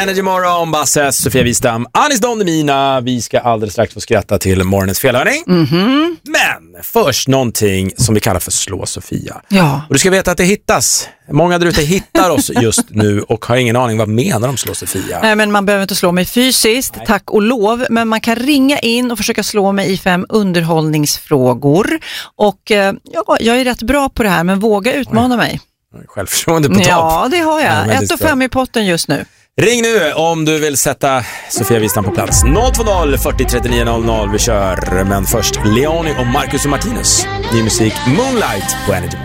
Energy Morgon, Basses, Sofia Wistam, Anis Don Demina. Vi ska alldeles strax få skratta till morgonens felhörning. Men först någonting som vi kallar för Slå Sofia. Ja. Och du ska veta att det hittas. Många där ute hittar oss just nu och har ingen aning vad menar de Slå Sofia. Nej, men man behöver inte slå mig fysiskt, tack och lov. Men man kan ringa in och försöka slå mig i 5 underhållningsfrågor. Och jag är rätt bra på det här, men våga utmana mig. Självförtroende på topp. Ja, det har jag. 1,5 i potten just nu. Ring nu om du vill sätta Sofia Wistam på plats. 020 40 39 00. Vi kör. Men först Leoni och Marcus och Martinus. Ny musik Moonlight på Energy.